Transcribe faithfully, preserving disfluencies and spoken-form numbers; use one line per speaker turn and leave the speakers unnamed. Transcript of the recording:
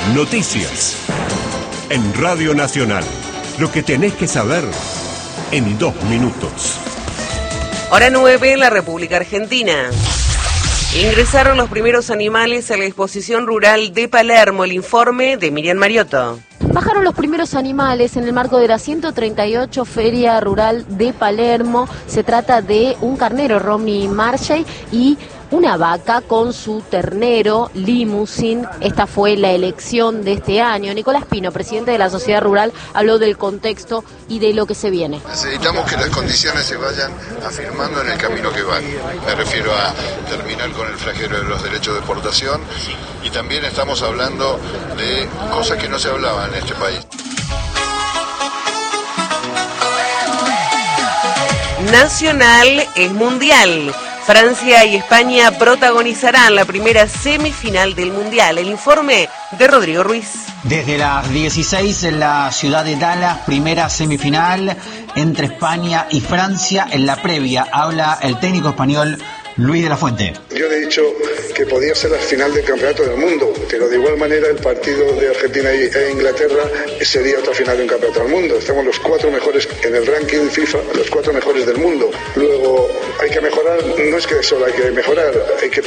Noticias. En Radio Nacional. Lo que tenés que saber en dos minutos.
Hora nueve en la República Argentina. Ingresaron los primeros animales a la exposición rural de Palermo. El informe de Miriam Mariotto.
Bajaron los primeros animales en el marco de la ciento treinta y ocho Feria Rural de Palermo. Se trata de un carnero, Romney Marshall, y una vaca con su ternero, Limousin. Esta fue la elección de este año. Nicolás Pino, presidente de la Sociedad Rural, habló del contexto y de lo que se viene.
Necesitamos que las condiciones se vayan afirmando en el camino que van. Me refiero a terminar con el flagelo de los derechos de exportación, y también estamos hablando de cosas que no se hablaban en este país.
Nacional es mundial. Francia y España protagonizarán la primera semifinal del Mundial. El informe de Rodrigo Ruiz.
Desde las dieciséis en la ciudad de Dallas, primera semifinal entre España y Francia. En la previa habla el técnico español Luis de la Fuente.
Yo he dicho que podía ser la final del campeonato del mundo, pero de igual manera el partido de Argentina e Inglaterra sería otra final de un campeonato del mundo. Estamos los cuatro mejores en el ranking FIFA, los cuatro mejores del mundo. Luego hay que mejorar, no es que solo hay que mejorar, hay que